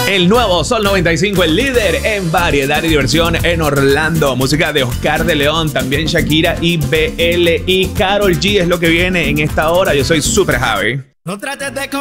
El nuevo Sol 95, el líder en variedad y diversión en Orlando. Música de Oscar de León, también Shakira y BL y Karol G es lo que viene en esta hora. Yo soy Super Javi. No trates de